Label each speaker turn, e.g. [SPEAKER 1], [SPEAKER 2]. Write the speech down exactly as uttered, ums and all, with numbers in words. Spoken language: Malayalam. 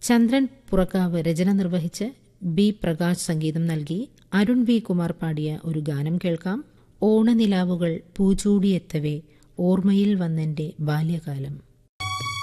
[SPEAKER 1] ചന്ദ്രൻ പുറക്കാവ് രചന നിർവഹിച്ച് ബി പ്രകാശ് സംഗീതം നൽകി അരുൺ വി കുമാർ പാടിയ ഒരു ഗാനം കേൾക്കാം. ഓണനിലാവുകൾ പൂച്ചൂടിയെത്തവേ ഓർമ്മയിൽ വന്നെന്റെ ബാല്യകാലം.